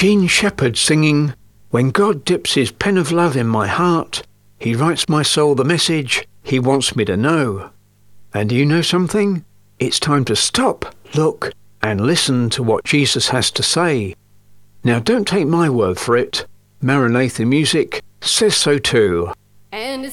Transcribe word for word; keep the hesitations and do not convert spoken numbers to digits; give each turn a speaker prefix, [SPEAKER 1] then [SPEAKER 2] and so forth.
[SPEAKER 1] Gene Shepherd singing, "When God dips his pen of love in my heart, he writes my soul the message he wants me to know." And do you know something? It's time to stop, look, and listen to what Jesus has to say. Now don't take my word for it. Maranatha Music says so too.
[SPEAKER 2] And